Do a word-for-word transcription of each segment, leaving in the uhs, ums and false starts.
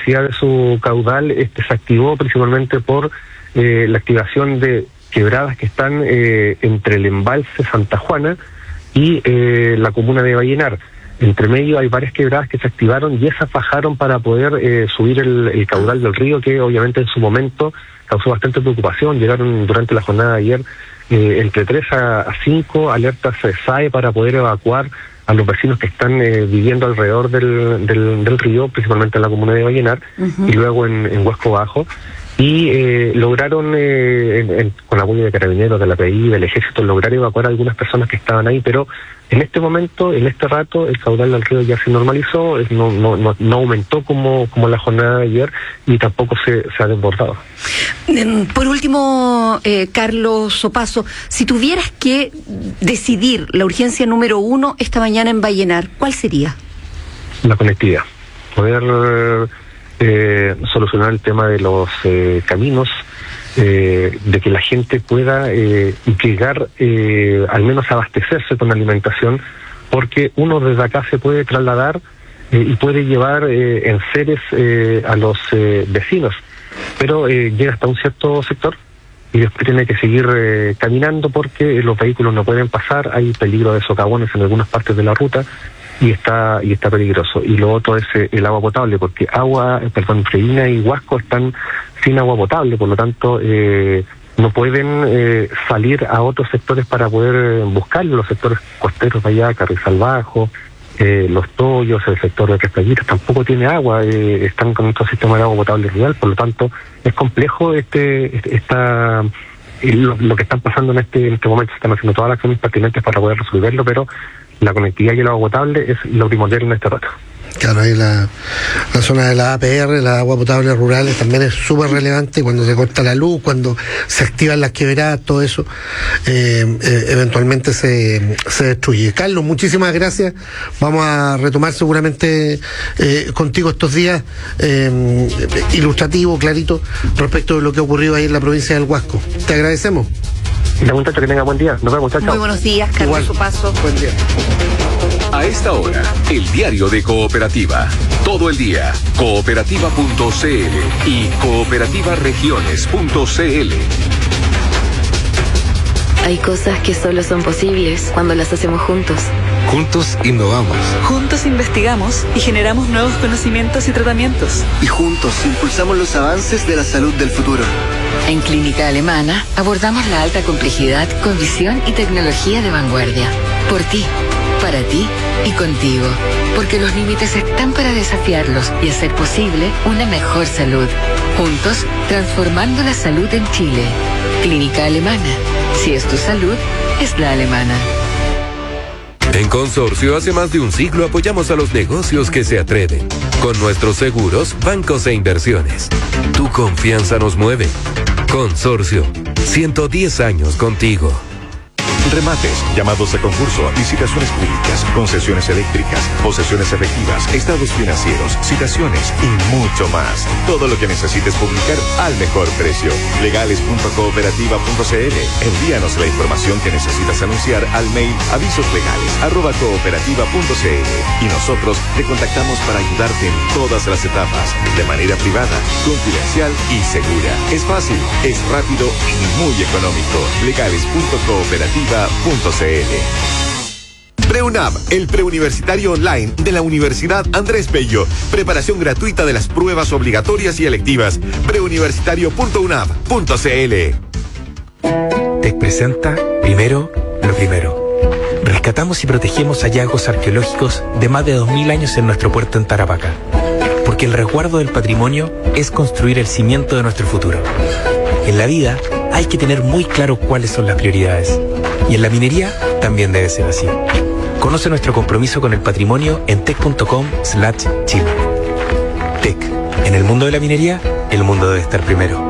capacidad de su caudal este, se activó principalmente por eh, la activación de quebradas que están eh, entre el embalse Santa Juana y eh, la comuna de Vallenar. Entre medio hay varias quebradas que se activaron y esas bajaron para poder eh, subir el, el caudal del río, que obviamente en su momento causó bastante preocupación. Llegaron durante la jornada de ayer eh, entre tres a cinco alertas S A E para poder evacuar a los vecinos que están eh, viviendo alrededor del, del, del río, principalmente en la comuna de Vallenar, uh-huh. y luego en, en Huasco Bajo. Y eh, lograron, eh, en, en, con apoyo de carabineros, de la P I, del ejército, lograr evacuar a algunas personas que estaban ahí, pero en este momento, en este rato, el caudal del río ya se normalizó, no, no, no, no aumentó como, como la jornada de ayer y tampoco se, se ha desbordado. Por último, eh, Carlos Opaso, si tuvieras que decidir la urgencia número uno esta mañana en Vallenar, ¿cuál sería? La conectividad. Poder eh, solucionar el tema de los eh, caminos, eh, de que la gente pueda eh, llegar, eh, al menos abastecerse con alimentación, porque uno desde acá se puede trasladar eh, y puede llevar eh, enseres eh, a los eh, vecinos, pero eh, llega hasta un cierto sector y después tiene que seguir eh, caminando porque los vehículos no pueden pasar, hay peligro de socavones en algunas partes de la ruta y está y está peligroso. Y lo otro es eh, el agua potable, porque agua, perdón, Freirina y Huasco están sin agua potable, por lo tanto eh, no pueden eh, salir a otros sectores para poder buscarlo, los sectores costeros de allá, Carrizal Bajo, eh, Los Toyos, el sector de Castañitas tampoco tiene agua, eh, están con nuestro sistema de agua potable rural, por lo tanto es complejo este, este esta lo, lo que están pasando en este, en este momento. Se están haciendo todas las acciones pertinentes para poder resolverlo, pero la conectividad y el agua potable es lo primordial en este rato. Claro, ahí la, la zona de la A P R, la agua potable rural, también es súper relevante. Cuando se corta la luz, cuando se activan las quebradas, todo eso eh, eh, eventualmente se, se destruye. Carlos, muchísimas gracias. Vamos a retomar seguramente eh, contigo estos días eh, ilustrativo, clarito, respecto de lo que ha ocurrido ahí en la provincia del Huasco. Te agradecemos. Y la muchacha que tenga buen día. Nos vemos, chao, chao. Muy buenos días, Carlos Opaso. Buen día. A esta hora, el diario de Cooperativa. Todo el día, cooperativa punto c l y cooperativa regiones punto c l. Hay cosas que solo son posibles cuando las hacemos juntos. Juntos innovamos. Juntos investigamos y generamos nuevos conocimientos y tratamientos. Y juntos impulsamos los avances de la salud del futuro. En Clínica Alemana abordamos la alta complejidad con visión y tecnología de vanguardia. Por ti, para ti y contigo. Porque los límites están para desafiarlos y hacer posible una mejor salud. Juntos, transformando la salud en Chile. Clínica Alemana. Si es tu salud, es la alemana. En Consorcio, hace más de un siglo apoyamos a los negocios que se atreven. Con nuestros seguros, bancos e inversiones. Tu confianza nos mueve. Consorcio, ciento diez años contigo. Remates, llamados a concurso, licitaciones públicas, concesiones eléctricas, posesiones efectivas, estados financieros, citaciones y mucho más. Todo lo que necesites publicar al mejor precio. legales punto cooperativa punto c l. Envíanos la información que necesitas anunciar al mail avisoslegales arroba cooperativa punto c l y nosotros te contactamos para ayudarte en todas las etapas, de manera privada, confidencial y segura. Es fácil, es rápido y muy económico. legales punto cooperativa punto c l. PreUNAV, el preuniversitario online de la Universidad Andrés Bello. Preparación gratuita de las pruebas obligatorias y electivas. preuniversitario punto unav punto c l. TEC presenta Primero lo Primero. Rescatamos y protegemos hallazgos arqueológicos de más de dos mil años en nuestro puerto en Tarapacá. Porque el resguardo del patrimonio es construir el cimiento de nuestro futuro. En la vida hay que tener muy claro cuáles son las prioridades. Y en la minería también debe ser así. Conoce nuestro compromiso con el patrimonio en tec punto com slash chile. TEC. En el mundo de la minería, el mundo debe estar primero.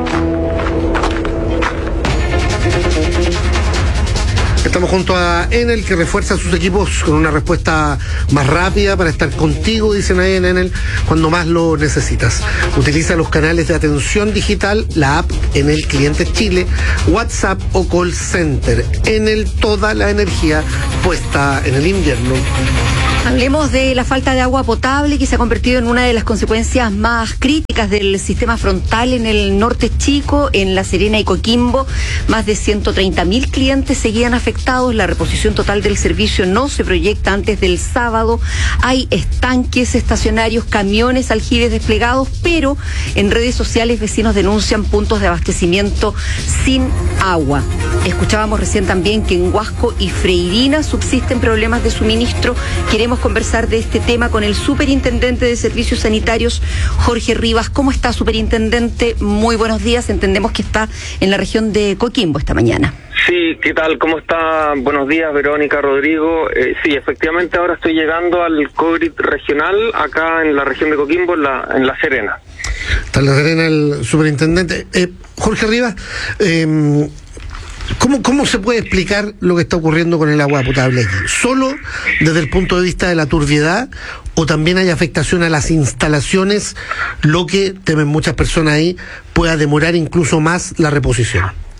Estamos junto a Enel, que refuerza sus equipos con una respuesta más rápida para estar contigo, dicen ahí en Enel, cuando más lo necesitas. Utiliza los canales de atención digital, la app Enel Clientes Chile, WhatsApp o call center. Enel, toda la energía puesta en el invierno. Hablemos de la falta de agua potable, que se ha convertido en una de las consecuencias más críticas del sistema frontal en el norte chico, en La Serena y Coquimbo. Más de ciento treinta mil clientes seguían afectados. La reposición total del servicio no se proyecta antes del sábado. Hay estanques estacionarios, camiones, aljibes desplegados, pero en redes sociales vecinos denuncian puntos de abastecimiento sin agua. Escuchábamos recién también que en Huasco y Freirina subsisten problemas de suministro. Queremos conversar de este tema con el superintendente de Servicios Sanitarios, Jorge Rivas. ¿Cómo está, superintendente? Muy buenos días. Entendemos que está en la región de Coquimbo esta mañana. Sí, ¿qué tal? ¿Cómo está? Buenos días, Verónica, Rodrigo. Eh, sí, efectivamente ahora estoy llegando al COVID regional acá en la región de Coquimbo, en la, en la Serena. Está en La Serena el superintendente. Eh, Jorge Rivas, eh, ¿Cómo, ¿Cómo se puede explicar lo que está ocurriendo con el agua potable aquí? ¿Solo desde el punto de vista de la turbiedad o también hay afectación a las instalaciones, lo que temen muchas personas ahí pueda demorar incluso más la reposición?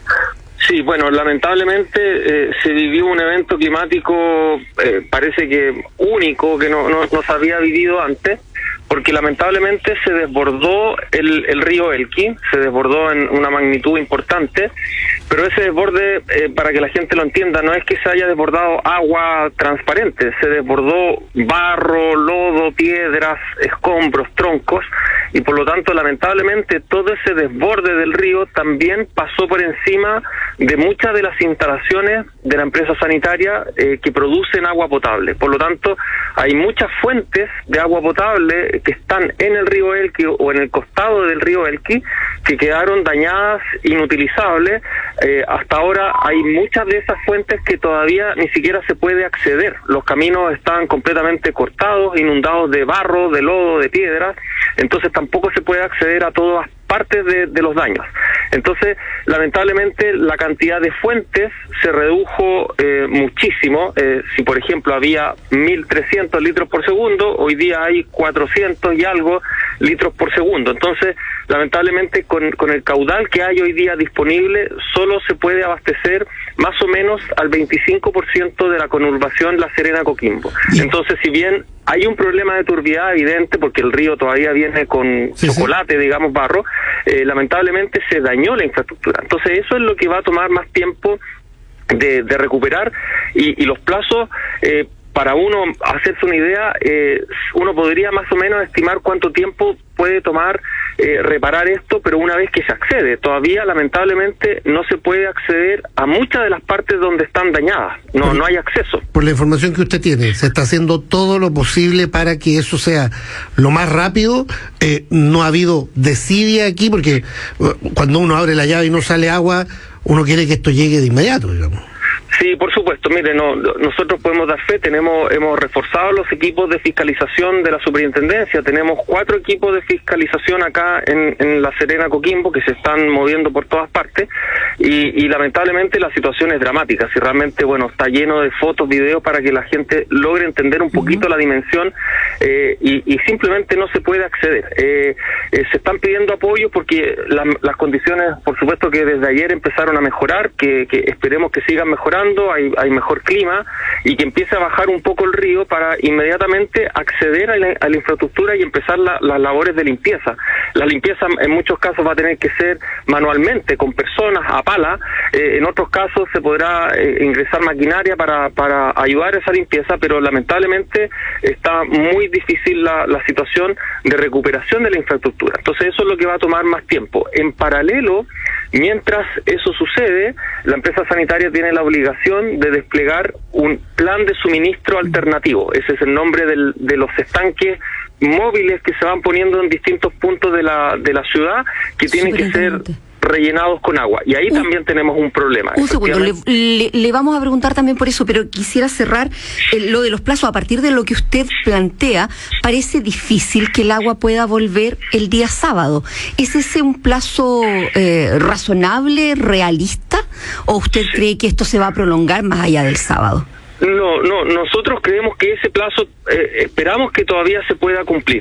Sí, bueno, lamentablemente eh, se vivió un evento climático, eh, parece que único, que no, no, no se había vivido antes, porque lamentablemente se desbordó el, el río Elqui, se desbordó en una magnitud importante, pero ese desborde, eh, para que la gente lo entienda, no es que se haya desbordado agua transparente, se desbordó barro, lodo, piedras, escombros, troncos, y por lo tanto, lamentablemente, todo ese desborde del río también pasó por encima de muchas de las instalaciones de la empresa sanitaria eh, que producen agua potable. Por lo tanto, hay muchas fuentes de agua potable que están en el río Elqui o en el costado del río Elqui que quedaron dañadas, inutilizables. Eh, hasta ahora hay muchas de esas fuentes que todavía ni siquiera se puede acceder. Los caminos están completamente cortados, inundados de barro, de lodo, de piedras, entonces tampoco se puede acceder a todas partes de, de los daños. Entonces, lamentablemente, la cantidad de fuentes se redujo eh, muchísimo. Eh, si, por ejemplo, había mil trescientos litros por segundo, hoy día hay cuatrocientos y algo litros por segundo. Entonces, lamentablemente, con, con el caudal que hay hoy día disponible, solo se puede abastecer más o menos al veinticinco por ciento de la conurbación La Serena-Coquimbo. Entonces, si bien hay un problema de turbiedad evidente, porque el río todavía viene con sí, chocolate, sí. digamos, barro, eh, lamentablemente se dañó la infraestructura. Entonces eso es lo que va a tomar más tiempo de, de recuperar, y, y los plazos, eh, para uno hacerse una idea, eh, uno podría más o menos estimar cuánto tiempo puede tomar eh, reparar esto, pero una vez que se accede, todavía lamentablemente no se puede acceder a muchas de las partes donde están dañadas, no, no hay acceso. Por la información que usted tiene, se está haciendo todo lo posible para que eso sea lo más rápido. Eh, no ha habido desidia aquí, porque cuando uno abre la llave y no sale agua, uno quiere que esto llegue de inmediato, digamos. Sí, por supuesto. Mire, no, nosotros podemos dar fe, tenemos, hemos reforzado los equipos de fiscalización de la superintendencia, tenemos cuatro equipos de fiscalización acá en, en La Serena, Coquimbo, que se están moviendo por todas partes, y, y lamentablemente la situación es dramática. Si realmente, bueno, está lleno de fotos, videos, para que la gente logre entender un poquito uh-huh. la dimensión, eh, y, y simplemente no se puede acceder. Eh, eh, se están pidiendo apoyo porque la, las condiciones, por supuesto, que desde ayer empezaron a mejorar, que, que esperemos que sigan mejorando. Hay, hay mejor clima y que empiece a bajar un poco el río para inmediatamente acceder a la, a la infraestructura y empezar la, las labores de limpieza. La limpieza en muchos casos va a tener que ser manualmente, con personas, a pala. Eh, en otros casos se podrá eh, ingresar maquinaria para, para ayudar a esa limpieza, pero lamentablemente está muy difícil la, la situación de recuperación de la infraestructura. Entonces eso es lo que va a tomar más tiempo. En paralelo, mientras eso sucede, la empresa sanitaria tiene la obligación de desplegar un plan de suministro alternativo. Ese es el nombre del, de los estanques móviles que se van poniendo en distintos puntos de la, de la ciudad, que tienen que ser rellenados con agua. Y ahí uh, también tenemos un problema. Un segundo, le, le, le vamos a preguntar también por eso, pero quisiera cerrar eh, lo de los plazos. A partir de lo que usted plantea, parece difícil que el agua pueda volver el día sábado. ¿Es ese un plazo eh, razonable, realista? ¿O usted sí. cree que esto se va a prolongar más allá del sábado? No, no, nosotros creemos que ese plazo, eh, esperamos que todavía se pueda cumplir.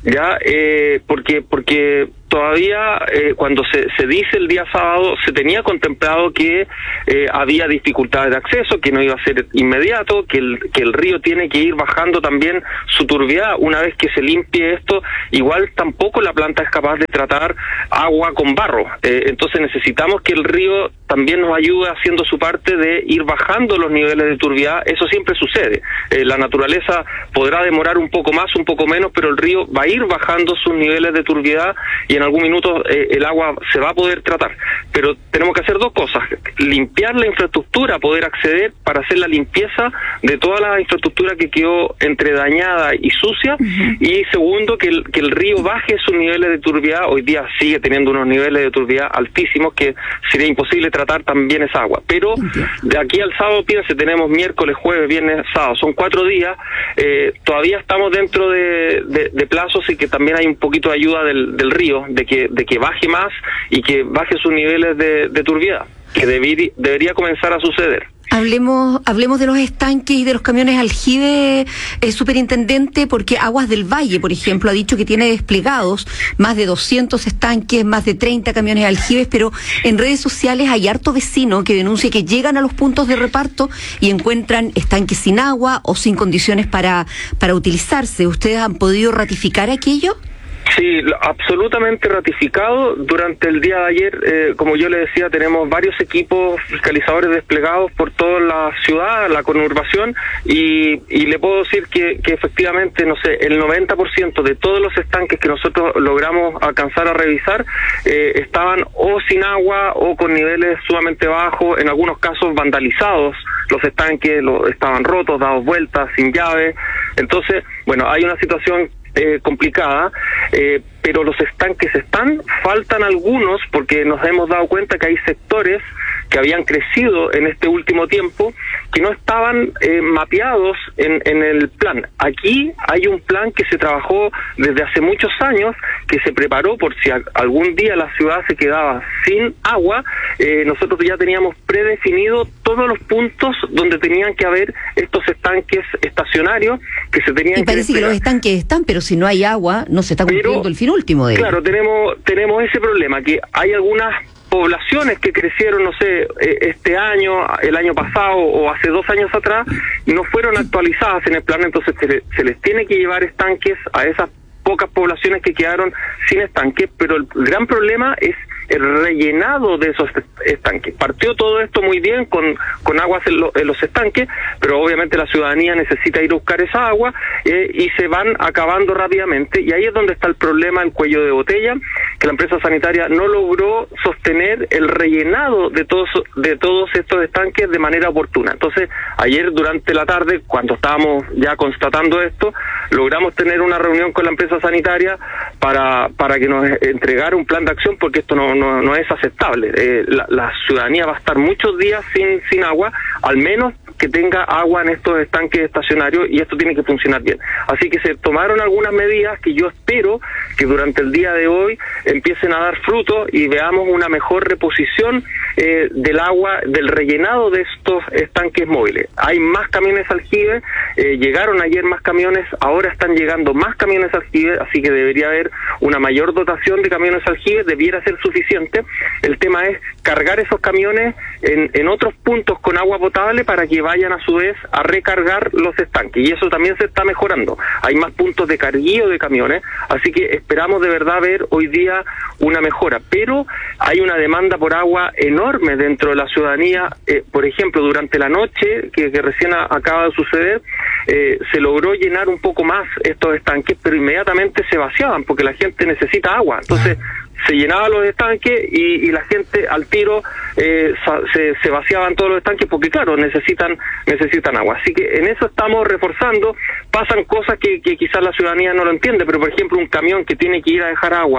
ya eh, porque porque todavía eh, cuando se, se dice el día sábado se tenía contemplado que eh, había dificultades de acceso, que no iba a ser inmediato, que el que el río tiene que ir bajando también su turbiedad una vez que se limpie esto. Igual tampoco la planta es capaz de tratar agua con barro, eh, entonces necesitamos que el río también nos ayude haciendo su parte de ir bajando los niveles de turbiedad. Eso siempre sucede, eh, la naturaleza podrá demorar un poco más, un poco menos, pero el río va a ir bajando sus niveles de turbiedad y en algún minuto eh, el agua se va a poder tratar. Pero tenemos que hacer dos cosas: limpiar la infraestructura, poder acceder para hacer la limpieza de toda la infraestructura que quedó entre dañada y sucia, uh-huh. y segundo, que el, que el río baje sus niveles de turbiedad. Hoy día sigue teniendo unos niveles de turbiedad altísimos que sería imposible tratar también esa agua. Pero de aquí al sábado, piense, tenemos miércoles, jueves, viernes, sábado, son cuatro días, eh, todavía estamos dentro de, de, de plazos y que también hay un poquito de ayuda del, del río, de que de que baje más y que baje sus niveles de, de turbiedad, que debería, debería comenzar a suceder. Hablemos hablemos de los estanques y de los camiones aljibe, eh, superintendente, porque Aguas del Valle, por ejemplo, ha dicho que tiene desplegados más de doscientos estanques, más de treinta camiones aljibes, pero en redes sociales hay harto vecino que denuncia que llegan a los puntos de reparto y encuentran estanques sin agua o sin condiciones para, para utilizarse. ¿Ustedes han podido ratificar aquello? Sí, absolutamente ratificado. Durante el día de ayer, eh, como yo le decía, tenemos varios equipos fiscalizadores desplegados por toda la ciudad, la conurbación, y, y le puedo decir que, que efectivamente, no sé, el noventa por ciento de todos los estanques que nosotros logramos alcanzar a revisar eh, estaban o sin agua o con niveles sumamente bajos, en algunos casos vandalizados. Los estanques lo, estaban rotos, dados vueltas, sin llave. Entonces, bueno, hay una situación Eh, complicada, eh, pero los estanques están, faltan algunos porque nos hemos dado cuenta que hay sectores que habían crecido en este último tiempo que no estaban eh, mapeados en, en el plan. Aquí hay un plan que se trabajó desde hace muchos años, que se preparó por si a, algún día la ciudad se quedaba sin agua. Eh, nosotros ya teníamos predefinido todos los puntos donde tenían que haber estos estanques estacionarios que se tenían que... Y parece que, que los estanques están, pero si no hay agua no se está cumpliendo pero, el fin último de ellos. Claro, tenemos, tenemos ese problema, que hay algunas poblaciones que crecieron, no sé, este año, el año pasado o hace dos años atrás, no fueron actualizadas en el plan, entonces se, le, se les tiene que llevar estanques a esas pocas poblaciones que quedaron sin estanques, pero el gran problema es el rellenado de esos estanques. Partió todo esto muy bien con, con aguas en, lo, en los estanques, pero obviamente la ciudadanía necesita ir a buscar esa agua eh, y se van acabando rápidamente, y ahí es donde está el problema, el cuello de botella, que la empresa sanitaria no logró sostener el rellenado de todos de todos estos estanques de manera oportuna. Entonces, ayer durante la tarde, cuando estábamos ya constatando esto, logramos tener una reunión con la empresa sanitaria para para que nos entregara un plan de acción, porque esto no no, no es aceptable. Eh, la, la ciudadanía va a estar muchos días sin sin agua, al menos que tenga agua en estos estanques estacionarios, y esto tiene que funcionar bien. Así que se tomaron algunas medidas que yo espero que durante el día de hoy empiecen a dar fruto y veamos una mejor reposición eh, del agua, del rellenado de estos estanques móviles. Hay más camiones aljibes, eh, llegaron ayer más camiones, ahora están llegando más camiones aljibes, así que debería haber una mayor dotación de camiones aljibes, debiera ser suficiente. El tema es cargar esos camiones en, en otros puntos con agua potable para que vayan a su vez a recargar los estanques, y eso también se está mejorando. Hay más puntos de carguío de camiones, así que esperamos de verdad ver hoy día una mejora, pero hay una demanda por agua enorme dentro de la ciudadanía. Eh, por ejemplo, durante la noche que, que recién a, acaba de suceder, eh, se logró llenar un poco más estos estanques, pero inmediatamente se vaciaban porque la gente necesita agua. Entonces se llenaban los estanques y, y la gente al tiro eh, se, se vaciaban todos los estanques porque claro, necesitan necesitan agua. Así que en eso estamos reforzando. Pasan cosas que, que quizás la ciudadanía no lo entiende, pero por ejemplo un camión que tiene que ir a dejar agua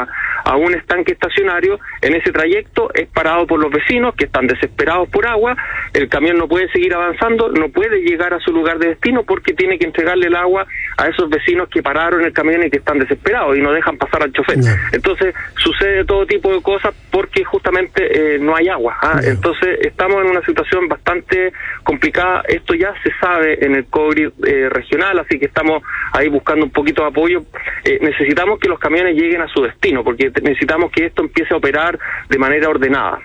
a un estanque estacionario. En ese trayecto es parado por los vecinos que están desesperados por agua, el camión no puede seguir avanzando, no puede llegar a su lugar de destino porque tiene que entregarle el agua a esos vecinos que pararon el camión y que están desesperados y no dejan pasar al chofer. No. Entonces sucede todo tipo de cosas porque justamente eh, no hay agua. ¿ah? No. Entonces estamos en una situación bastante complicada. Esto ya se sabe en el COBRI eh, regional, así que estamos ahí buscando un poquito de apoyo. Eh, necesitamos que los camiones lleguen a su destino porque necesitamos que esto empiece a operar de manera ordenada.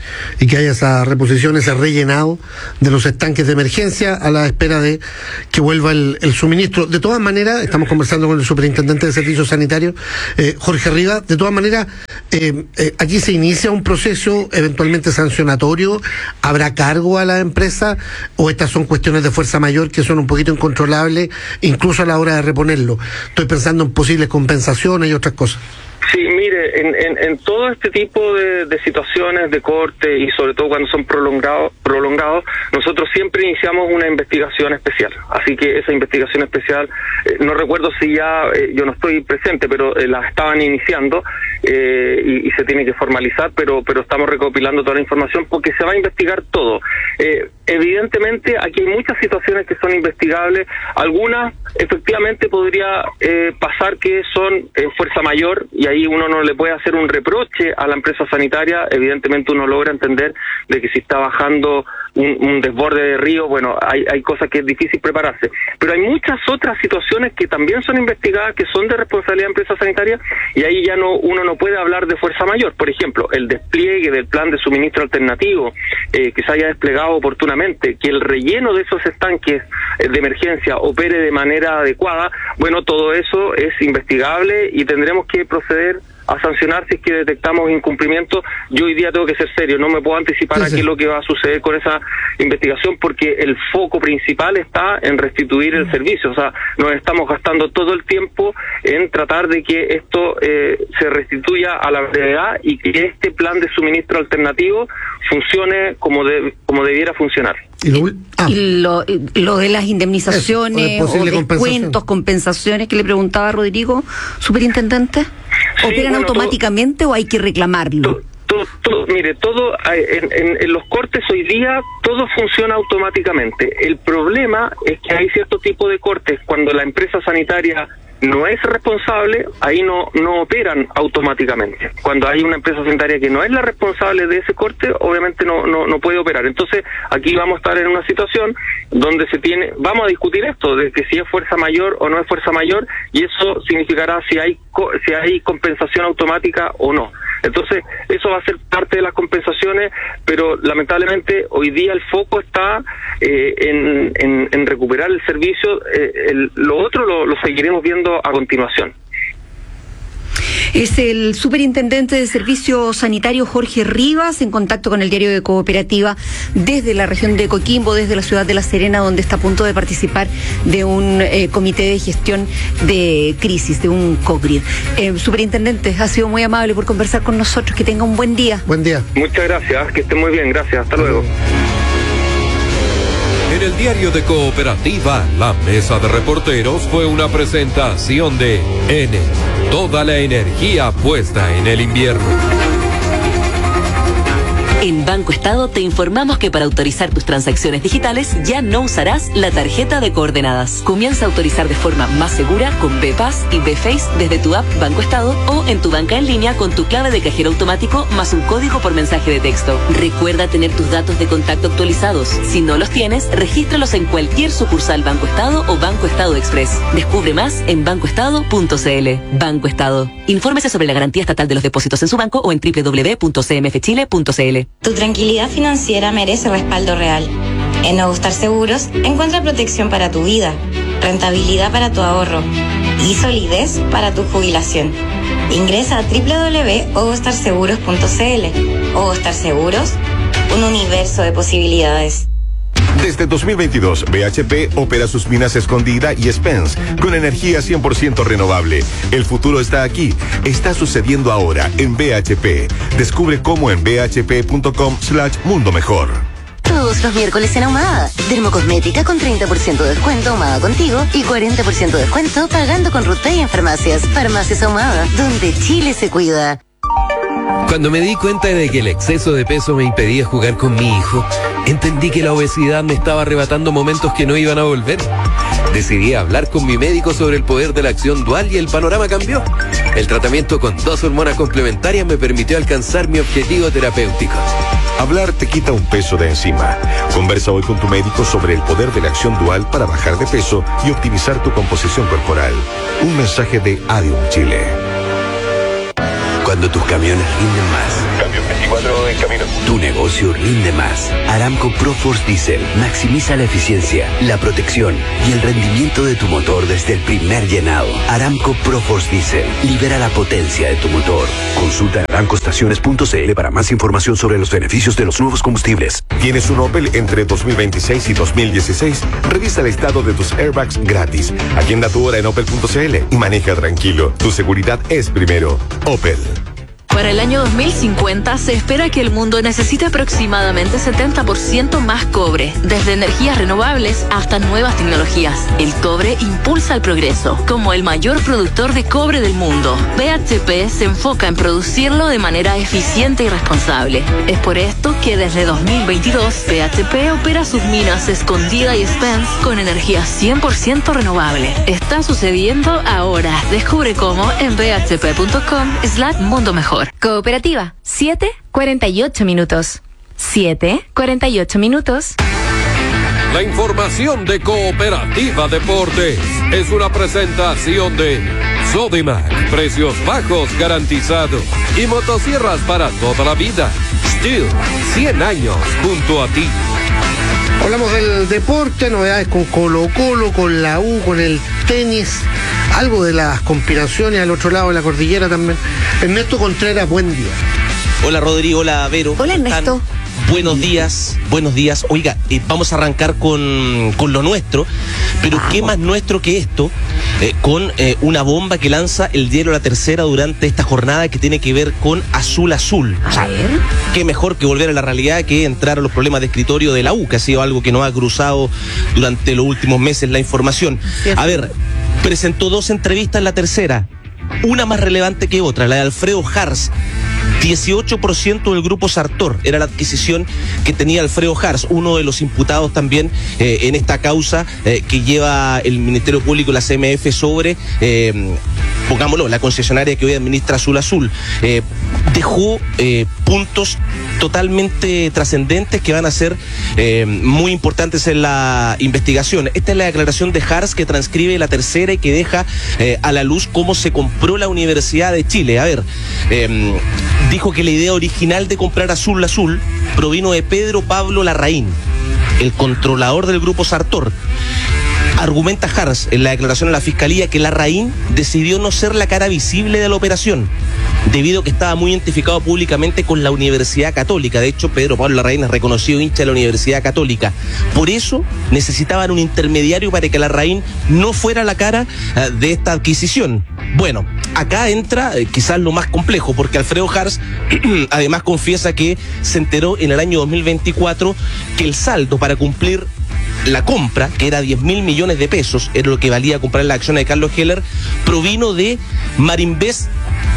Y que haya esa reposición, ese rellenado de los estanques de emergencia a la espera de que vuelva el, el suministro. De todas maneras, estamos conversando con el superintendente de Servicios Sanitarios, eh, Jorge Rivas. De todas maneras, eh, eh, aquí se inicia un proceso eventualmente sancionatorio. ¿Habrá cargo a la empresa o estas son cuestiones de fuerza mayor que son un poquito incontrolables, incluso a la hora de reponerlo? Estoy pensando en posibles compensaciones y otras cosas. Sí, mire, en, en, en todo este tipo de, de situaciones de corte y sobre todo cuando son prolongados, prolongados, nosotros siempre iniciamos una investigación especial. Así que esa investigación especial, eh, no recuerdo si ya, eh, yo no estoy presente, pero eh, la estaban iniciando eh, y, y se tiene que formalizar, pero, pero estamos recopilando toda la información porque se va a investigar todo. Eh, evidentemente aquí hay muchas situaciones que son investigables, algunas efectivamente podría eh, pasar que son eh, fuerza mayor y ahí uno no le puede hacer un reproche a la empresa sanitaria. Evidentemente uno logra entender de que si está bajando un, un desborde de río, bueno, hay, hay cosas que es difícil prepararse, pero hay muchas otras situaciones que también son investigadas, que son de responsabilidad de empresa sanitaria, y ahí ya no uno no puede hablar de fuerza mayor. Por ejemplo, el despliegue del plan de suministro alternativo, eh, que se haya desplegado oportunamente, que el relleno de esos estanques eh, de emergencia opere de manera adecuada. Bueno, todo eso es investigable y tendremos que proceder a sancionar si es que detectamos incumplimiento. Yo hoy día tengo que ser serio, no me puedo anticipar sí, sí. a qué es lo que va a suceder con esa investigación, porque el foco principal está en restituir el servicio. O sea, nos estamos gastando todo el tiempo en tratar de que esto eh, se restituya a la brevedad y que este plan de suministro alternativo funcione como de, como debiera funcionar. Y lo, ah. y lo, y lo de las indemnizaciones Eso, o, de o descuentos, compensaciones que le preguntaba Rodrigo, superintendente, sí, ¿operan bueno, automáticamente todo, o hay que reclamarlo? Todo, todo, mire, todo en, en, en los cortes hoy día todo funciona automáticamente. El problema es que hay cierto tipo de cortes cuando la empresa sanitaria no es responsable, ahí no no operan automáticamente. Cuando hay una empresa sanitaria que no es la responsable de ese corte, obviamente no no no puede operar. Entonces, aquí vamos a estar en una situación donde se tiene, vamos a discutir esto, de que si es fuerza mayor o no es fuerza mayor, y eso significará si hay si hay compensación automática o no. Entonces, eso va a ser parte de las compensaciones, pero lamentablemente hoy día el foco está eh, en, en, en recuperar el servicio. Eh, el, lo otro lo, lo seguiremos viendo a continuación. Es el superintendente de Servicios Sanitarios Jorge Rivas, en contacto con el diario de Cooperativa desde la región de Coquimbo, desde la ciudad de La Serena, donde está a punto de participar de un eh, comité de gestión de crisis, de un COGRID. Eh, superintendente, ha sido muy amable por conversar con nosotros. Que tenga un buen día. Buen día. Muchas gracias, que esté muy bien, gracias. Hasta luego. En el diario de Cooperativa, la mesa de reporteros fue una presentación de N. Toda la energía puesta en el invierno. En Banco Estado te informamos que para autorizar tus transacciones digitales ya no usarás la tarjeta de coordenadas. Comienza a autorizar de forma más segura con B-Pass y B-Face desde tu app Banco Estado o en tu banca en línea con tu clave de cajero automático más un código por mensaje de texto. Recuerda tener tus datos de contacto actualizados. Si no los tienes, regístralos en cualquier sucursal Banco Estado o Banco Estado Express. Descubre más en banco estado punto c l. Banco Estado. Infórmese sobre la garantía estatal de los depósitos en su banco o en doble u doble u doble u punto c m f chile punto c l. Tu tranquilidad financiera merece respaldo real. En Ogostar Seguros encuentra protección para tu vida, rentabilidad para tu ahorro y solidez para tu jubilación. Ingresa a doble u doble u doble u punto ogostar seguros punto c l. Ogostar Seguros, un universo de posibilidades. Desde dos mil veintidós, B H P opera sus minas Escondida y Spence con energía cien por ciento renovable. El futuro está aquí. Está sucediendo ahora en B H P. Descubre cómo en b h p punto com slash mundo mejor. Todos los miércoles en Ahumada. Dermocosmética con treinta por ciento de descuento Ahumada Contigo y cuarenta por ciento de descuento pagando con RutPay en farmacias. Farmacias Ahumada, donde Chile se cuida. Cuando me di cuenta de que el exceso de peso me impedía jugar con mi hijo, entendí que la obesidad me estaba arrebatando momentos que no iban a volver. Decidí hablar con mi médico sobre el poder de la acción dual y el panorama cambió. El tratamiento con dos hormonas complementarias me permitió alcanzar mi objetivo terapéutico. Hablar te quita un peso de encima. Conversa hoy con tu médico sobre el poder de la acción dual para bajar de peso y optimizar tu composición corporal. Un mensaje de Adium Chile. Cuando tus camiones rinden más. Cambio veinticuatro en camino. Tu negocio rinde más. Aramco ProForce Diesel maximiza la eficiencia, la protección y el rendimiento de tu motor desde el primer llenado. Aramco ProForce Diesel libera la potencia de tu motor. Consulta aramco estaciones punto c l para más información sobre los beneficios de los nuevos combustibles. ¿Tienes un Opel entre dos mil veintiséis y dos mil dieciséis? Revisa el estado de tus airbags gratis. Agenda tu hora en opel punto c l y maneja tranquilo. Tu seguridad es primero. Opel. Para el año dos mil cincuenta se espera que el mundo necesite aproximadamente setenta por ciento más cobre, desde energías renovables hasta nuevas tecnologías. El cobre impulsa el progreso. Como el mayor productor de cobre del mundo, B H P se enfoca en producirlo de manera eficiente y responsable. Es por esto que desde dos mil veintidós B H P opera sus minas Escondida y Spence con energía cien por ciento renovable. Está sucediendo ahora. Descubre cómo en b h p punto com slash mundo mejor. Cooperativa, siete cuarenta y ocho minutos. siete cuarenta y ocho minutos. La información de Cooperativa Deportes es una presentación de Sodimac, precios bajos garantizados y motosierras para toda la vida. Steel, cien años junto a ti. Hablamos del deporte, novedades con Colo Colo, con la U, con el tenis, algo de las conspiraciones al otro lado de la cordillera también. Ernesto Contreras, buen día. Hola Rodrigo, hola Vero. Hola Ernesto. Buenos días, buenos días. Oiga, eh, vamos a arrancar con, con lo nuestro, pero vamos. ¿Qué más nuestro que esto? Eh, con eh, una bomba que lanza el diario La Tercera durante esta jornada que tiene que ver con Azul Azul. A o sea, ver. Qué mejor que volver a la realidad que entrar a los problemas de escritorio de la U, que ha sido algo que nos ha cruzado durante los últimos meses la información. Sí, a ver, presentó dos entrevistas en La Tercera, una más relevante que otra, la de Alfredo Hars. dieciocho por ciento del grupo Sartor era la adquisición que tenía Alfredo Hars, uno de los imputados también eh, en esta causa eh, que lleva el Ministerio Público y la C M F sobre, eh, pongámoslo, la concesionaria que hoy administra Azul Azul. Eh, dejó eh, puntos totalmente trascendentes que van a ser eh, muy importantes en la investigación. Esta es la declaración de Hars que transcribe La Tercera y que deja eh, a la luz cómo se compró la Universidad de Chile. A ver, eh, dijo que la idea original de comprar Azul Azul provino de Pedro Pablo Larraín, el controlador del grupo Sartor. Argumenta Hars en la declaración a la Fiscalía que Larraín decidió no ser la cara visible de la operación, debido a que estaba muy identificado públicamente con la Universidad Católica. De hecho, Pedro Pablo Larraín es reconocido hincha de la Universidad Católica. Por eso necesitaban un intermediario para que Larraín no fuera la cara uh, de esta adquisición. Bueno, acá entra eh, quizás lo más complejo, porque Alfredo Hars además confiesa que se enteró en el año dos mil veinticuatro que el saldo para cumplir la compra, que era diez mil millones de pesos, era lo que valía comprar la acción de Carlos Heller, provino de Marinvest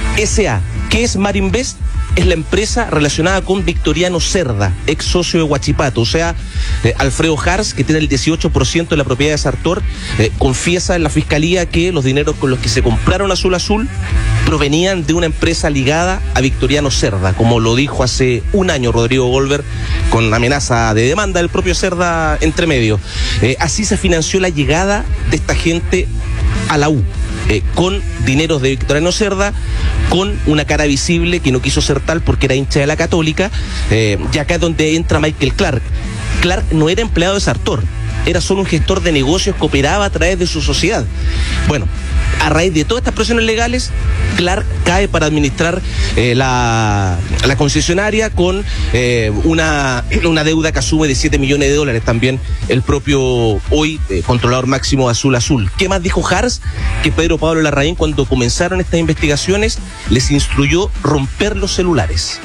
S A. ¿Qué es Marinvest? Es la empresa relacionada con Victoriano Cerda, ex socio de Huachipato. O sea, eh, Alfredo Hars, que tiene el dieciocho por ciento de la propiedad de Sartor, eh, confiesa en la Fiscalía que los dineros con los que se compraron Azul Azul provenían de una empresa ligada a Victoriano Cerda, como lo dijo hace un año Rodrigo Golver, con amenaza de demanda del propio Cerda entre medio. Eh, así se financió la llegada de esta gente a la U. Eh, con dineros de Victoriano Cerda, con una cara visible que no quiso ser tal porque era hincha de la Católica, eh, y acá es donde entra Michael Clark. Clark no era empleado de Sartor, era solo un gestor de negocios que operaba a través de su sociedad. Bueno, a raíz de todas estas presiones legales, Clark cae para administrar eh, la, la concesionaria con eh, una, una deuda que asume de siete millones de dólares también el propio hoy eh, controlador máximo de Azul Azul. ¿Qué más dijo Hars? Que Pedro Pablo Larraín, cuando comenzaron estas investigaciones, les instruyó romper los celulares.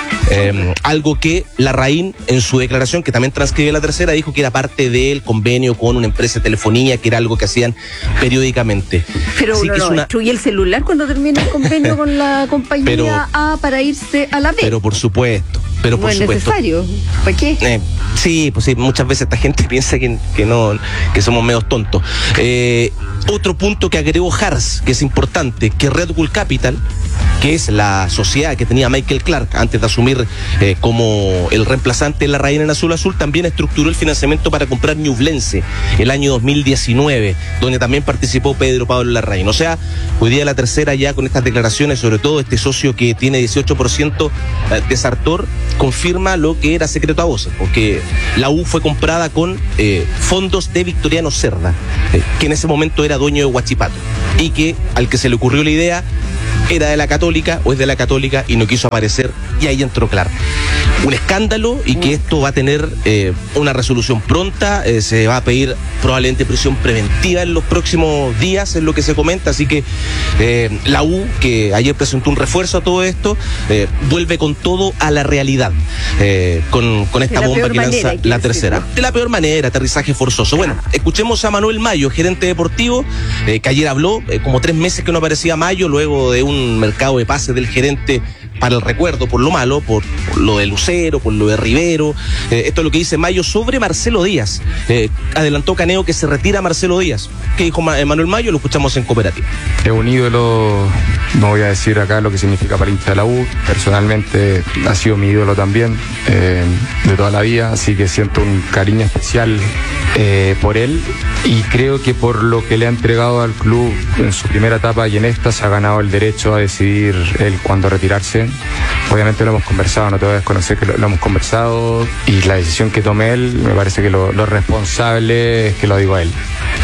Eh, algo que Larraín, en su declaración, que también transcribe la tercera, dijo que era parte del convenio con una empresa de telefonía, que era algo que hacían periódicamente. Pero Así no, que no, es una... destruye el celular cuando termina el convenio con la compañía pero, A para irse a la B. Pero por supuesto, pero no por es supuesto. necesario. ¿Para qué? Eh, sí, pues sí, muchas veces esta gente piensa que, que no, que somos medios tontos. Eh, otro punto que agregó Hartz, que es importante, que Red Bull Capital, que es la sociedad que tenía Michael Clark antes de asumir eh, como el reemplazante de Larraín en Azul Azul, también estructuró el financiamiento para comprar Ñublense el año dos mil diecinueve, donde también participó Pedro Pablo Larraín. O sea, hoy día la tercera ya con estas declaraciones, sobre todo este socio que tiene dieciocho por ciento de Sartor, confirma lo que era secreto a voces, porque la U fue comprada con eh, fondos de Victoriano Cerda, eh, que en ese momento era dueño de Huachipato, y que al que se le ocurrió la idea era de la Católica o es de la Católica y no quiso aparecer, y ahí entró Clark. Un escándalo, y que esto va a tener eh, una resolución pronta, eh, se va a pedir probablemente prisión preventiva en los próximos días, es lo que se comenta, así que eh, la U, que ayer presentó un refuerzo a todo esto, eh, vuelve con todo a la realidad, eh, con, con esta bomba que lanza la tercera. De la peor manera, aterrizaje forzoso. Bueno, escuchemos a Manuel Mayo, gerente deportivo, eh, que ayer habló, eh, como tres meses que no aparecía Mayo, luego de un mercado de pases del gerente para el recuerdo, por lo malo, por, por lo de Lucero, por lo de Rivero. Eh, esto es lo que dice Mayo sobre Marcelo Díaz. Eh, adelantó Caneo que se retira Marcelo Díaz. ¿Qué dijo Ma- Manuel Mayo? Lo escuchamos en Cooperativa. Es un ídolo, no voy a decir acá lo que significa para el hincha de la U, personalmente ha sido mi ídolo también, eh, de toda la vida, así que siento un cariño especial eh, por él, y creo que por lo que le ha entregado al club en su primera etapa y en esta, se ha ganado el derecho a decidir él cuándo retirarse. Obviamente lo hemos conversado, no te voy a desconocer que lo, lo hemos conversado, y la decisión que tome él, me parece que lo, lo responsable es que lo digo a él.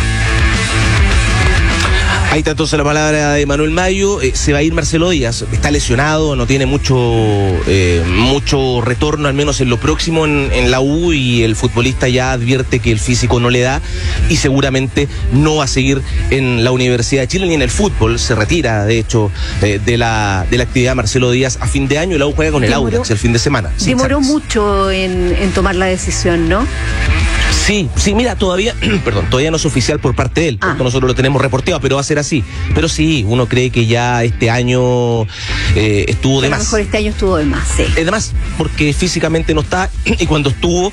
Ahí está entonces la palabra de Manuel Mayo. Eh, se va a ir Marcelo Díaz, está lesionado, no tiene mucho eh, mucho retorno, al menos en lo próximo en, en la U, y el futbolista ya advierte que el físico no le da, y seguramente no va a seguir en la Universidad de Chile ni en el fútbol. Se retira, de hecho, eh, de la de la actividad Marcelo Díaz a fin de año, y la U juega con el Demoró, Audax el fin de semana. Demoró mucho en, en tomar la decisión, ¿no? Sí, sí, mira, todavía, perdón, todavía no es oficial por parte de él, ah. Nosotros lo tenemos reporteado, pero va a ser así. Pero sí, uno cree que ya este año eh, estuvo de más. A lo mejor este año estuvo de más, sí. Es de más, porque físicamente no está, y cuando estuvo,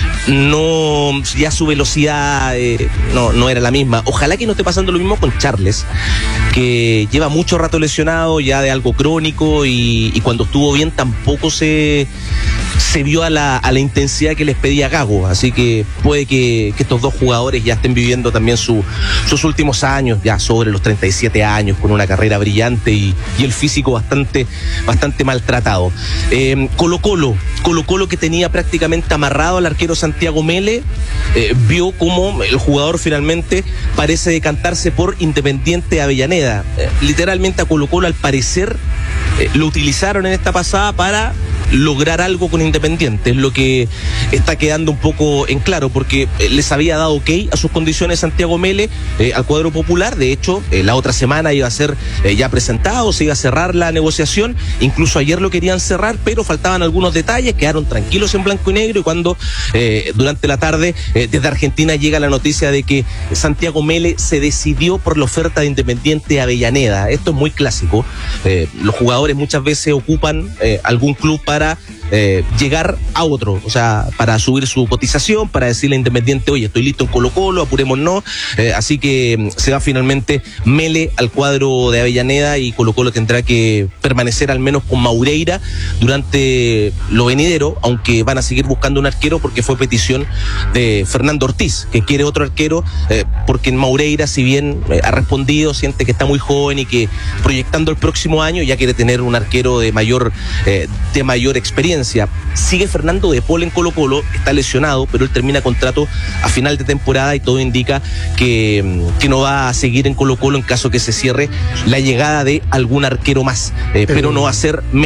no, ya su velocidad eh, no, no era la misma. Ojalá que no esté pasando lo mismo con Charles, que lleva mucho rato lesionado, ya de algo crónico, y, y cuando estuvo bien tampoco se, se vio a la, a la intensidad que les pedía Gago, así que puede que, que estos dos jugadores ya estén viviendo también su, sus últimos años, ya sobre los treinta y siete años, con una carrera brillante y, y el físico bastante, bastante maltratado. Eh, Colo Colo, Colo Colo que tenía prácticamente amarrado al arquero Santiago Mele, eh, vio como el jugador finalmente parece decantarse por Independiente Avellaneda. Eh, literalmente a Colo Colo, al parecer, eh, lo utilizaron en esta pasada para lograr algo con Independiente, es lo que está quedando un poco en claro, porque les había dado ok a sus condiciones Santiago Mele eh, al cuadro popular. De hecho, eh, la otra semana iba a ser eh, ya presentado, se iba a cerrar la negociación, incluso ayer lo querían cerrar, pero faltaban algunos detalles, quedaron tranquilos en blanco y negro, y cuando eh, durante la tarde eh, desde Argentina llega la noticia de que Santiago Mele se decidió por la oferta de Independiente Avellaneda. Esto es muy clásico, eh, los jugadores muchas veces ocupan eh, algún club para para eh, llegar a otro, o sea, para subir su cotización, para decirle a Independiente, oye, estoy listo en Colo Colo, apurémonos, eh, así que se va finalmente Mele al cuadro de Avellaneda, y Colo Colo tendrá que permanecer al menos con Maureira durante lo venidero, aunque van a seguir buscando un arquero, porque fue petición de Fernando Ortiz, que quiere otro arquero, eh, porque en Maureira, si bien eh, ha respondido, siente que está muy joven y que proyectando el próximo año ya quiere tener un arquero de mayor eh, de mayor experiencia. Sigue Fernando de Paul en Colo Colo, está lesionado, pero él termina contrato a final de temporada, y todo indica que, que no va a seguir en Colo Colo en caso que se cierre la llegada de algún arquero más, eh, pero, pero no va a ser Mele.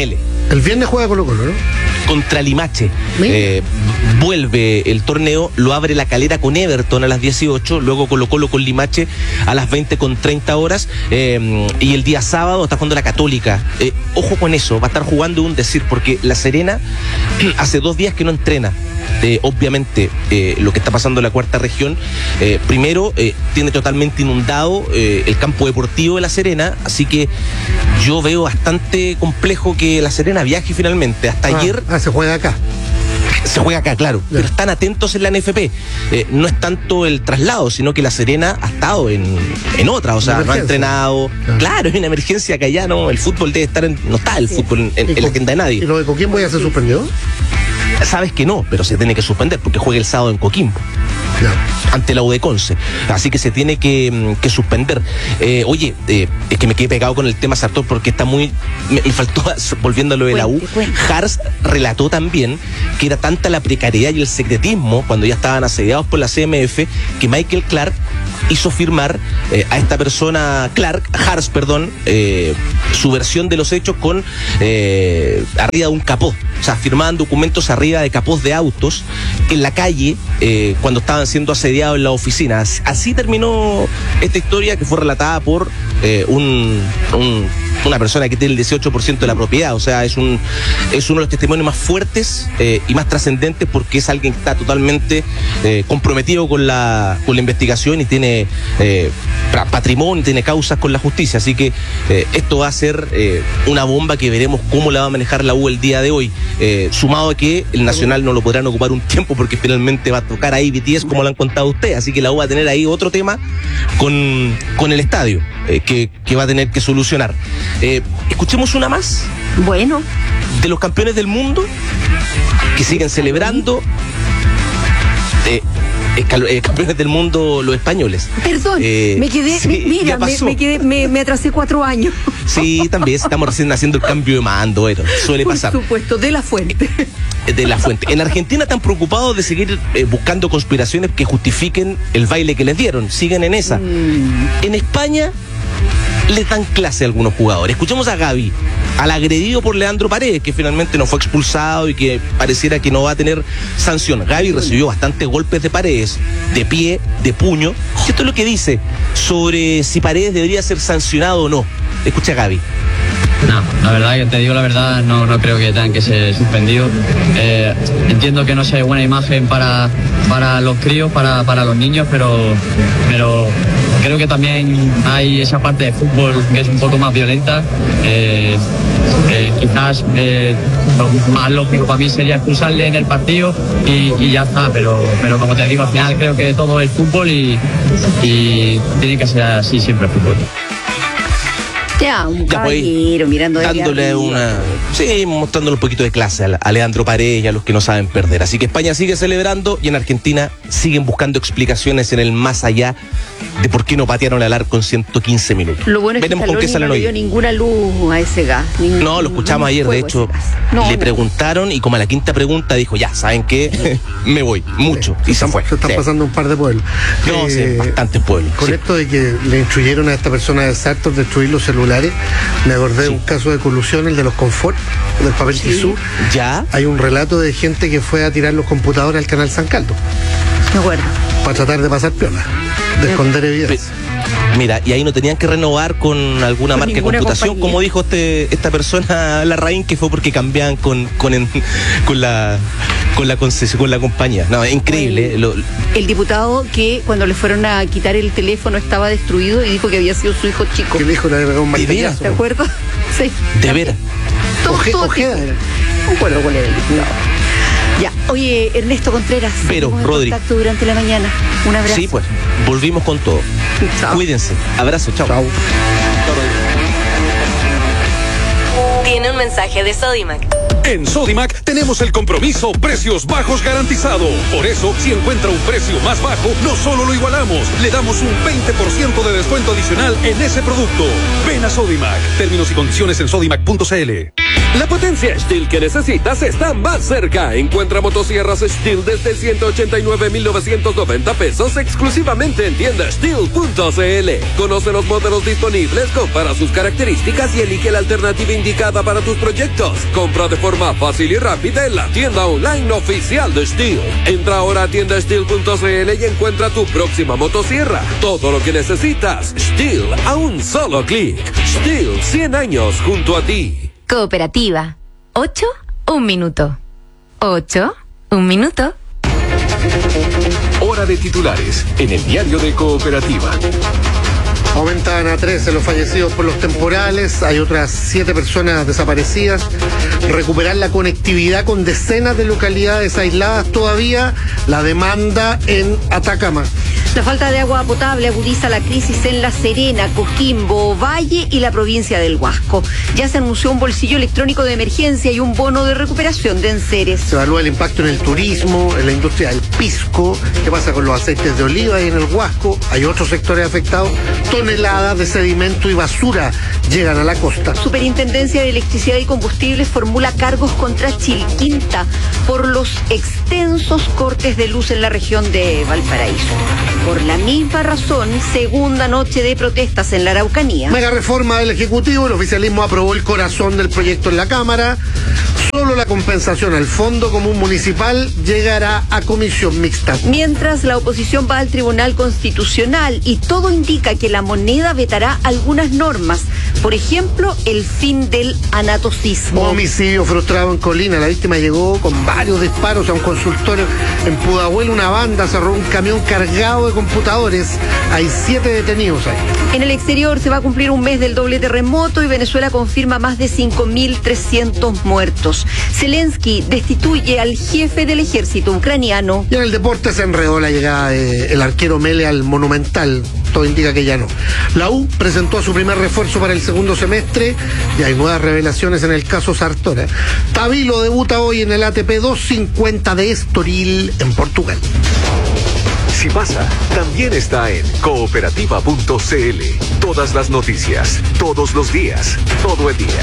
El viernes juega Colo-Colo, ¿no? Contra Limache. Eh, vuelve el torneo, lo abre La Calera con Everton a las dieciocho, luego Colo-Colo con Limache a las veinte con treinta horas, eh, y el día sábado está jugando la Católica. Eh, ojo con eso, va a estar jugando un decir, porque La Serena hace dos días que no entrena. Eh, obviamente eh, lo que está pasando en la cuarta región, eh, primero eh, tiene totalmente inundado eh, el campo deportivo de La Serena, así que yo veo bastante complejo que La Serena viaje finalmente. Hasta ah, ayer ah, se juega acá se juega acá, claro, pero están atentos en la N F P. Eh, no es tanto el traslado, sino que La Serena ha estado en, en otra, o sea, no ha entrenado. Claro. claro, es una emergencia que allá no, el fútbol debe estar en, no está el sí. fútbol en, en, en la agenda de nadie. ¿Y lo de Coquimbo ya se suspendió? Sabes que no, pero se tiene que suspender porque juega el sábado en Coquimbo. Claro. Ante la U de Conce, así que se tiene que, que suspender. Eh, oye, eh, es que me quedé pegado con el tema Sartor porque está muy, me, me faltó, volviendo a lo de la U, Hars relató también que era tanta la precariedad y el secretismo cuando ya estaban asediados por la C M F que Michael Clark hizo firmar eh, a esta persona, Clark, Hars, perdón, eh, su versión de los hechos con eh, arriba de un capó. O sea, firmaban documentos arriba de capós de autos en la calle eh, cuando estaban siendo asediados en las oficinas. Así terminó esta historia que fue relatada por eh, un, un, una persona que tiene el dieciocho por ciento de la propiedad. O sea, es un es uno de los testimonios más fuertes eh, y más trascendentes porque es alguien que está totalmente eh, comprometido con la, con la investigación y tiene eh, patrimonio, tiene causas con la justicia. Así que eh, esto va a ser eh, una bomba que veremos cómo la va a manejar la U el día de hoy. Eh, sumado a que el Nacional no lo podrán ocupar un tiempo porque finalmente va a tocar ahí B T S como lo han contado ustedes, así que la U va a tener ahí otro tema con, con el estadio eh, que, que va a tener que solucionar. Eh, escuchemos una más. Bueno. De los campeones del mundo que siguen celebrando. Eh, Eh, campeones del mundo los españoles. Perdón, eh, me quedé, sí, me, mira, me, me quedé, me, me atrasé cuatro años. Sí, también estamos recién haciendo el cambio de mando, bueno, suele Por pasar. Por supuesto, de la fuente. De la fuente. En Argentina están preocupados de seguir eh, buscando conspiraciones que justifiquen el baile que les dieron. Siguen en esa. Mm. En España les dan clase a algunos jugadores. Escuchemos a Gavi, al agredido por Leandro Paredes, que finalmente no fue expulsado y que pareciera que no va a tener sanción. Gavi recibió bastantes golpes de Paredes, de pie, de puño. Y esto es lo que dice sobre si Paredes debería ser sancionado o no. Escucha a Gavi. No, la verdad que te digo la verdad, no, no creo que tengan que ser suspendidos. Eh, entiendo que no sea buena imagen para, para los críos, para, para los niños, pero, pero creo que también hay esa parte de fútbol que es un poco más violenta. Eh, eh, quizás eh, lo más lógico para mí sería expulsarle en el partido y, y ya está, pero, pero como te digo, al final creo que todo es fútbol y, y tiene que ser así siempre el fútbol. Ya, un caballero mirando de dándole una, sí, mostrándole un poquito de clase a, a Leandro Paredes y a los que no saben perder. Así que España sigue celebrando y en Argentina siguen buscando explicaciones en el más allá de por qué no patearon al arco en ciento quince minutos. Lo bueno es Veremos que con qué salen no hoy. le dio ninguna luz a ese gas. Ningún, no, lo escuchamos ayer, de hecho, no, le no. preguntaron y como a la quinta pregunta dijo, ya, ¿saben qué? Me voy, mucho. Sí, y se, se fue. Se están sí. pasando un par de pueblos. No, eh, sí, bastantes pueblos. Con sí. esto de que le instruyeron a esta persona de Sartor destruir los celulares, me acordé de sí. un caso de colusión, el de los confort, del papel sí. tisú. Ya. Hay un relato de gente que fue a tirar los computadores al canal San Caldo. Me acuerdo. Para tratar de pasar piola, de me esconder evidencia. Mira, y ahí no tenían que renovar con alguna con marca de computación, compañía. Como dijo este esta persona, Larraín, que fue porque cambiaban con con, en, con la con la concesión, con la compañía. No, es increíble. El, lo, el diputado que cuando le fueron a quitar el teléfono estaba destruido y dijo que había sido su hijo chico. Que el hijo le había pegado un martillazo. ¿De acuerdo? Sí. De veras. Oje, Ojeda era. Un cuadro con el diputado. Ya, oye, Ernesto Contreras, pero Rodri, contacto durante la mañana. Un abrazo. Sí, pues, volvimos con todo. Chao. Cuídense. Abrazo, chao. Chao. Tiene un mensaje de Sodimac. En Sodimac tenemos el compromiso precios bajos garantizado. Por eso, si encuentra un precio más bajo, no solo lo igualamos, le damos un veinte por ciento de descuento adicional en ese producto. Ven a Sodimac. Términos y condiciones en sodimac punto c l. La potencia Stihl que necesitas está más cerca. Encuentra motosierras Stihl desde ciento ochenta y nueve mil novecientos noventa pesos exclusivamente en tienda stihl punto c l. Conoce los modelos disponibles, compara sus características y elige la alternativa indicada para tus proyectos. Compra de forma fácil y rápida en la tienda online oficial de Stihl. Entra ahora a tienda stihl punto c l y encuentra tu próxima motosierra. Todo lo que necesitas, Stihl a un solo clic. Stihl, cien años junto a ti. Cooperativa. ocho, un minuto. ocho, un minuto. Hora de titulares en el diario de Cooperativa. Aumentan a trece los fallecidos por los temporales, hay otras siete personas desaparecidas. Recuperar la conectividad con decenas de localidades aisladas todavía, la demanda en Atacama. La falta de agua potable agudiza la crisis en La Serena, Coquimbo, Valle y la provincia del Huasco. Ya se anunció un bolsillo electrónico de emergencia y un bono de recuperación de enseres. Se evalúa el impacto en el turismo, en la industria del pisco, qué pasa con los aceites de oliva y en el Huasco. Hay otros sectores afectados. Toneladas de sedimento y basura llegan a la costa. Superintendencia de Electricidad y Combustibles formula cargos contra Chilquinta por los extensos cortes de luz en la región de Valparaíso. Por la misma razón, segunda noche de protestas en la Araucanía. Mega reforma del Ejecutivo, el oficialismo aprobó el corazón del proyecto en la Cámara. Solo la compensación al Fondo Común Municipal llegará a comisión mixta. Mientras la oposición va al Tribunal Constitucional y todo indica que la moneda vetará algunas normas, por ejemplo, el fin del anatocismo. Homicidio frustrado en Colina, la víctima llegó con varios disparos a un consultorio. En Pudahuel una banda cerró un camión cargado de computadores, hay siete detenidos ahí. En el exterior se va a cumplir un mes del doble terremoto y Venezuela confirma más de cinco mil trescientos muertos. Zelensky destituye al jefe del ejército ucraniano. Y en el deporte se enredó la llegada del arquero Mele al Monumental. Todo indica que ya no. La U presentó a su primer refuerzo para el segundo semestre y hay nuevas revelaciones en el caso Sartora. Tabilo debuta hoy en el A T P doscientos cincuenta de Estoril en Portugal. Si pasa, también está en cooperativa punto c l. Todas las noticias, todos los días, todo el día.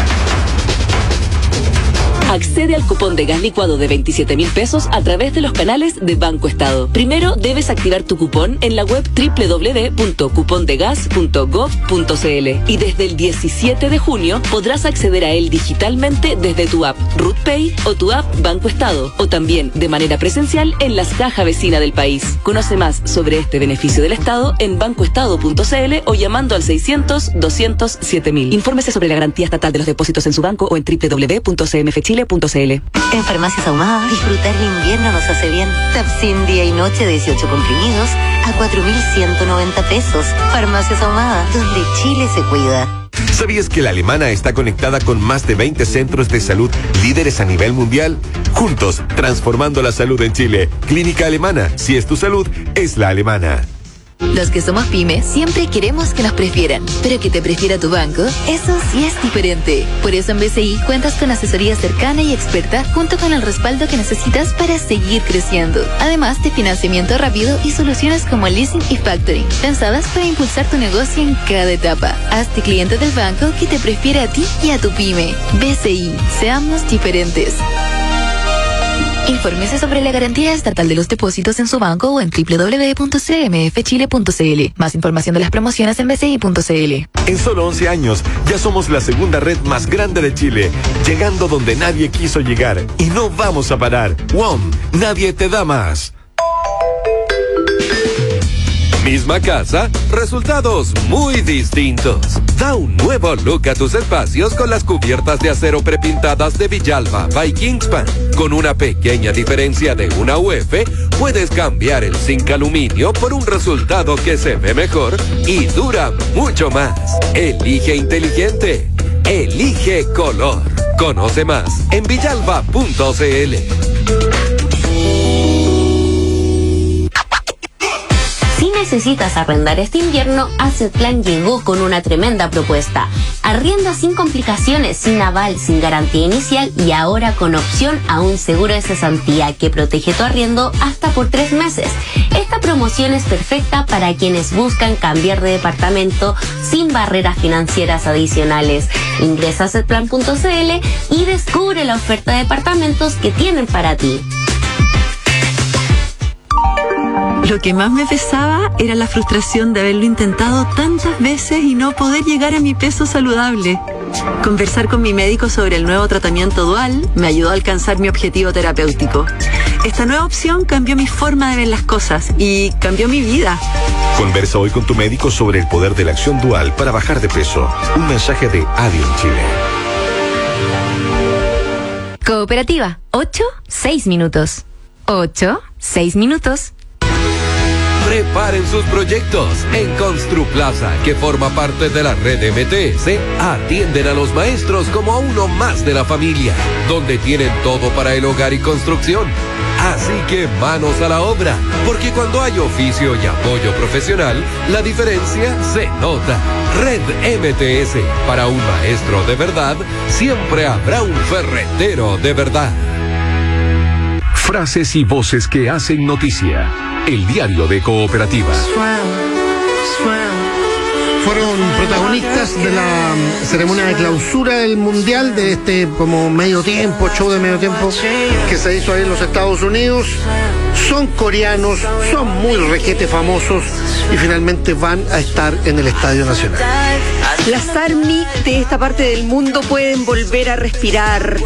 Accede al cupón de gas licuado de veintisiete mil pesos a través de los canales de Banco Estado. Primero debes activar tu cupón en la web doble u doble u doble u punto cupondegas punto gov punto c l y desde el diecisiete de junio podrás acceder a él digitalmente desde tu app RutPay o tu app Banco Estado o también de manera presencial en las cajas vecinas del país. Conoce más sobre este beneficio del Estado en bancoestado punto c l o llamando al seiscientos, doscientos, siete mil. Infórmese sobre la garantía estatal de los depósitos en su banco o en doble u doble u doble u punto c m f chile punto c l. En Farmacias Ahumada, disfrutar el invierno nos hace bien. Tapsin día y noche de dieciocho comprimidos a cuatro mil ciento noventa pesos. Farmacias Ahumada, donde Chile se cuida. ¿Sabías que la Alemana está conectada con más de veinte centros de salud líderes a nivel mundial? Juntos, transformando la salud en Chile. Clínica Alemana, si es tu salud, es la alemana. Los que somos pymes siempre queremos que nos prefieran, pero que te prefiera tu banco, eso sí es diferente. Por eso en B C I cuentas con asesoría cercana y experta junto con el respaldo que necesitas para seguir creciendo. Además de financiamiento rápido y soluciones como leasing y factoring, pensadas para impulsar tu negocio en cada etapa. Hazte cliente del banco que te prefiere a ti y a tu pyme. B C I, seamos diferentes. Infórmese sobre la garantía estatal de los depósitos en su banco o en doble u doble u doble u punto c m f chile punto c l. Más información de las promociones en b c i punto c l. En solo once años, ya somos la segunda red más grande de Chile, llegando donde nadie quiso llegar. Y no vamos a parar. W O M, nadie te da más. Misma casa, resultados muy distintos. Da un nuevo look a tus espacios con las cubiertas de acero prepintadas de Villalba by Kingspan. Con una pequeña diferencia de una U F, puedes cambiar el zinc aluminio por un resultado que se ve mejor y dura mucho más. Elige inteligente. Elige color. Conoce más en villalba punto c l. necesitas arrendar este invierno, Assetplan llegó con una tremenda propuesta. Arrienda sin complicaciones, sin aval, sin garantía inicial y ahora con opción a un seguro de cesantía que protege tu arriendo hasta por tres meses. Esta promoción es perfecta para quienes buscan cambiar de departamento sin barreras financieras adicionales. Ingresa a assetplan punto c l y descubre la oferta de departamentos que tienen para ti. Lo que más me pesaba era la frustración de haberlo intentado tantas veces y no poder llegar a mi peso saludable. Conversar con mi médico sobre el nuevo tratamiento dual me ayudó a alcanzar mi objetivo terapéutico. Esta nueva opción cambió mi forma de ver las cosas y cambió mi vida. Conversa hoy con tu médico sobre el poder de la acción dual para bajar de peso. Un mensaje de Adium Chile. Cooperativa, ocho, seis minutos. ocho, seis minutos. Preparen sus proyectos. En Construplaza, que forma parte de la red M T S, atienden a los maestros como a uno más de la familia, donde tienen todo para el hogar y construcción. Así que manos a la obra, porque cuando hay oficio y apoyo profesional, la diferencia se nota. Red M T S, para un maestro de verdad, siempre habrá un ferretero de verdad. Frases y voces que hacen noticia. El diario de Cooperativa. Fueron protagonistas de la ceremonia de clausura del Mundial, de este como medio tiempo, show de medio tiempo que se hizo ahí en los Estados Unidos. Son coreanos, son muy requete famosos y finalmente van a estar en el Estadio Nacional. Las ARMY de esta parte del mundo pueden volver a respirar.